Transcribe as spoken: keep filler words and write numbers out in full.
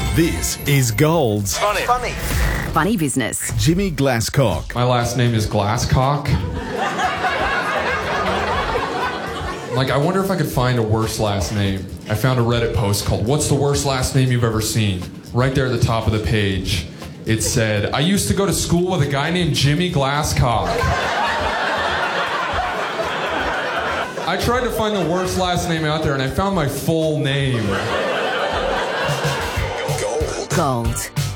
This is Gold's Funny. Funny. Funny business. Jimmy Glasscock. My last name is Glasscock. Like, I wonder if I could find a worse last name. I found a Reddit post called, "What's the worst last name you've ever seen?" Right there at the top of the page, it said, "I used to go to school with a guy named Jimmy Glasscock." I tried to find the worst last name out there, and I found my full name. Gold.